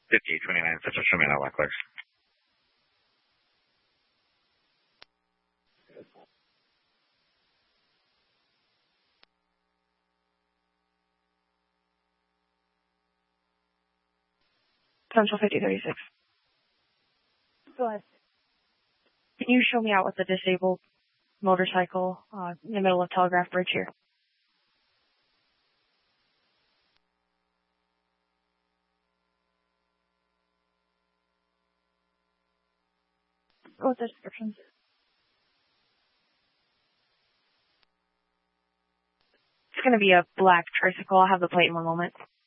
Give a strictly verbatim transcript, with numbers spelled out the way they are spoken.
fifty, twenty-nine, Central, show me an outlook clear. Central fifty thirty-six. Go ahead. Can you show me out with the disabled motorcycle uh, in the middle of Telegraph Bridge here? Go with the descriptions. It's going to be a black tricycle. I'll have the plate in one moment.